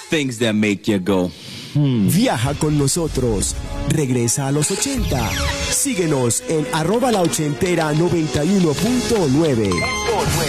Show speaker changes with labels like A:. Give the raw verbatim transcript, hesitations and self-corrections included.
A: things that make you go.
B: Hmm. Viaja con nosotros. Regresa a los ochenta. Síguenos en arroba la ochentera noventa y uno punto nueve.